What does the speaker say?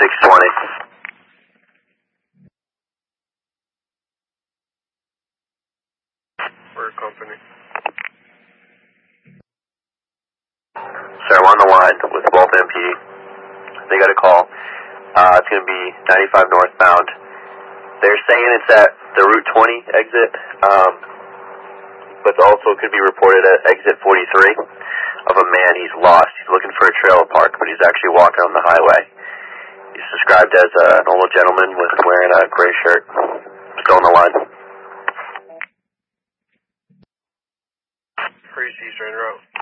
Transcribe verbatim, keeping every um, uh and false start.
six twenty. For company. Sir, I'm on the line with Bolt M P. They got a call. Uh, it's going to be ninety-five northbound. They're saying it's at the Route twenty exit, um, but also could be reported at exit forty-three of a man. He's lost. He's looking for a trailer park, but he's actually walking on the highway. He's described as uh, an old gentleman with wearing a gray shirt. Still on the line. Pretty Eastern Route.